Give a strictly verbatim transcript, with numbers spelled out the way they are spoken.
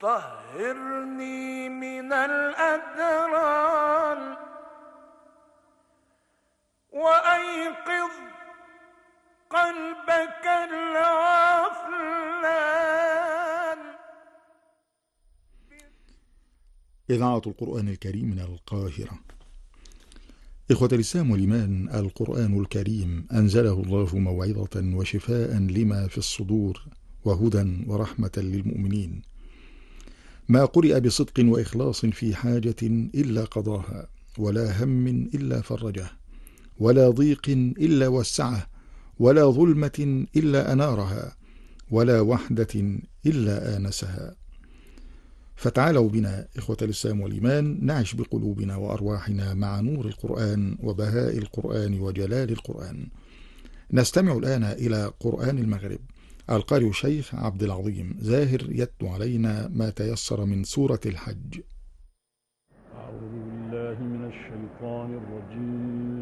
طهرني من الأدران وأيقظ قلبك الغفلان. إذاعة القرآن الكريم من القاهرة. إخوة الإسلام والإيمان، القرآن الكريم أنزله الله موعظة وشفاء لما في الصدور وهدى ورحمة للمؤمنين. ما قرئ بصدق وإخلاص في حاجة إلا قضاها، ولا هم إلا فرجه، ولا ضيق إلا وسعه، ولا ظلمة إلا أنارها، ولا وحدة إلا آنسها. فتعالوا بنا إخوة الإسلام والإيمان نعش بقلوبنا وأرواحنا مع نور القرآن وبهاء القرآن وجلال القرآن. نستمع الآن إلى قرآن المغرب. القارئ الشيخ عبد العظيم زاهر يتلو علينا ما تيسر من سورة الحج. أعوذ بالله من الشيطان الرجيم.